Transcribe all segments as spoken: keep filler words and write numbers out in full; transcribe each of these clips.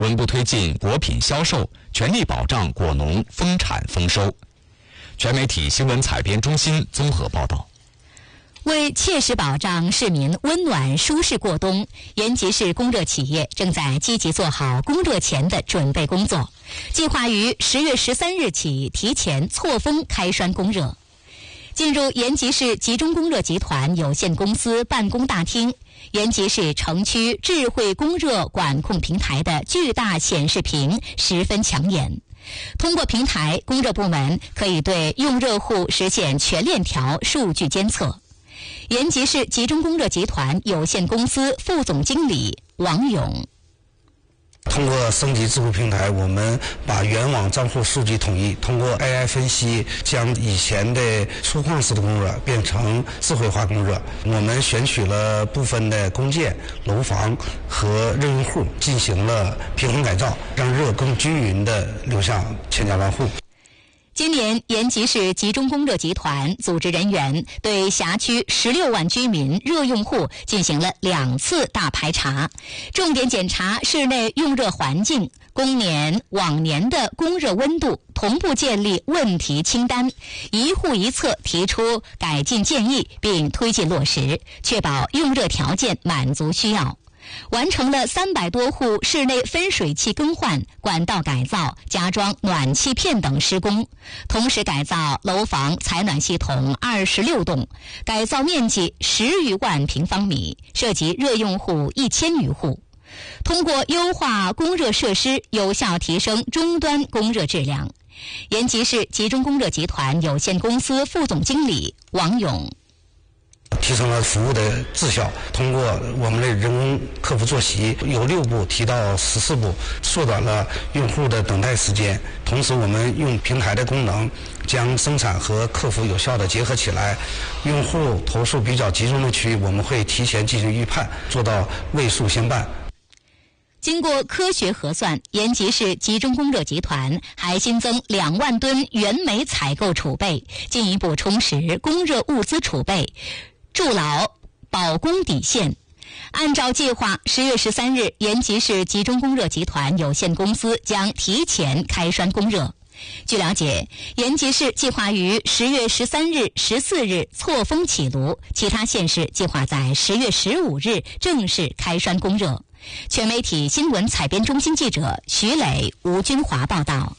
稳步推进果品销售，全力保障果农丰产丰收。全媒体新闻采编中心综合报道。 为切实保障市民温暖舒适过冬，延吉市供热企业正在积极做好供热前的准备工作，计划于十月十三日起提前错峰开栓供热。进入延吉市集中供热集团有限公司办公大厅，延吉市城区智慧供热管控平台的巨大显示屏十分抢眼。通过平台，供热部门可以对用热户实现全链条数据监测。延吉市集中供热集团有限公司副总经理王勇。 通过升级智慧平台，我们把原网账户数据统一，通过 A I 分析，将以前的粗犷式的供热变成智慧化供热。我们选取了部分的公建、楼房和热用户进行了平衡改造，让热更均匀地流向千家万户。 今年，延吉市集中供热集团组织人员对辖区十六万居民热用户进行了两次大排查，重点检查室内用热环境、供年往年的供热温度，同步建立问题清单，一户一策提出改进建议，并推进落实，确保用热条件满足需要。完成了三百多户室内分水器更换、管道改造、加装暖气片等施工，同时改造楼房采暖系统二十六栋，改造面积十余万平方米，涉及热用户一千余户。通过优化供热设施，有效提升终端供热质量。延吉市集中供热集团有限公司副总经理王勇。 提升了服务的质效，通过我们的人工客服坐席由六步提到十四步，缩短了用户的等待时间。同时，我们用平台的功能，将生产和客服有效的结合起来。用户投诉比较集中的区域，我们会提前进行预判，做到位数先办。 经过科学核算，延吉市集中供热集团还新增两万吨原煤采购储备，进一步充实供热物资储备，筑牢保供底线。按照计划，十月十三日，延吉市集中供热集团有限公司将提前开栓供热。据了解，延吉市计划于十月十三日、十四日错峰起炉，其他县市计划在十月十五日正式开栓供热。全媒体新闻采编中心记者徐磊、吴军华报道。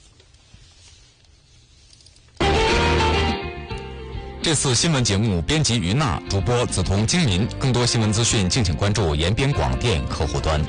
这次新闻节目编辑于娜，主播梓潼、金民。更多新闻资讯，敬请关注延边广电客户端。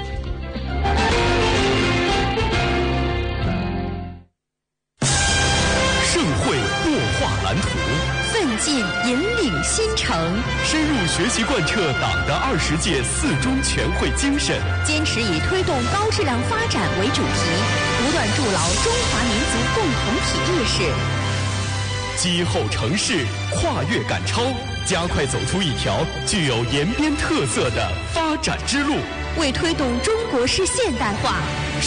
盛会擘画蓝图， 奋进引领新城， 深入学习贯彻党的二十届四中全会精神， 坚持以推动高质量发展为主题，不断筑牢中华民族共同体意识。 击后城市，跨越赶超，加快走出一条具有延边特色的发展之路， 为推动中国式现代化